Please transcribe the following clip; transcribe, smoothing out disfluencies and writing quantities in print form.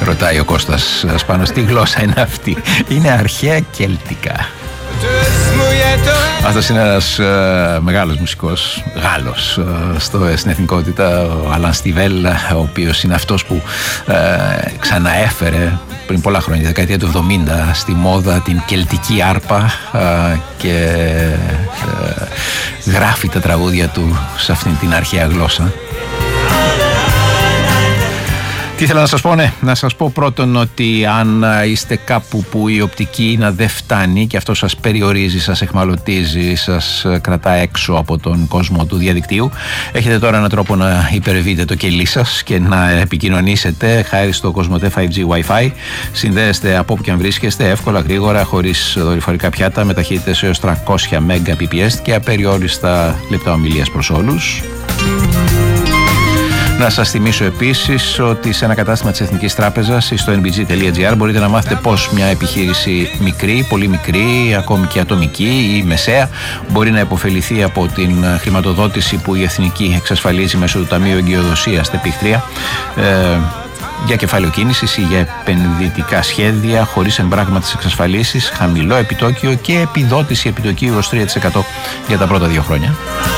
Ρωτάει ο Κώστας Σπάνος, τι γλώσσα είναι αυτή? Είναι αρχαία κελτικά. Αυτός είναι ένας μεγάλος μουσικός Γάλλος στην εθνικότητα, ο Αλάν Στιβέλ, ο οποίος είναι αυτός που ξαναέφερε πριν πολλά χρόνια, τη δεκαετία του 70, στη μόδα την κελτική άρπα και γράφει τα τραγούδια του σε αυτήν την αρχαία γλώσσα. Τι ήθελα να σας πω, να σας πω πρώτον ότι αν είστε κάπου που η οπτική να δεν φτάνει και αυτό σας περιορίζει, σας εχμαλωτίζει, σας κρατά έξω από τον κόσμο του διαδικτύου, έχετε τώρα έναν τρόπο να υπερβείτε το κελί σας και να επικοινωνήσετε χάρη στο Κοσμοτέ 5G Wi-Fi. Συνδέεστε από όπου και αν βρίσκεστε, εύκολα, γρήγορα, χωρίς δορυφορικά πιάτα, με ταχύτητες έως 300 Mbps και απεριόριστα λεπτά ομιλίας προς όλους. Να σας θυμίσω επίσης ότι σε ένα κατάστημα της Εθνικής Τράπεζας ή στο nbg.gr μπορείτε να μάθετε πώς μια επιχείρηση μικρή, πολύ μικρή, ακόμη και ατομική ή μεσαία, μπορεί να υποφεληθεί από την χρηματοδότηση που η Εθνική εξασφαλίζει μέσω του Ταμείου Εγκυοδοσίας ΤΕΠΙΧ3 για κεφάλαιο κίνησης ή για επενδυτικά σχέδια χωρίς εμπράγματες εξασφαλίσεις, χαμηλό επιτόκιο και επιδότηση επιτοκίου ως 3% για τα πρώτα 2 χρόνια.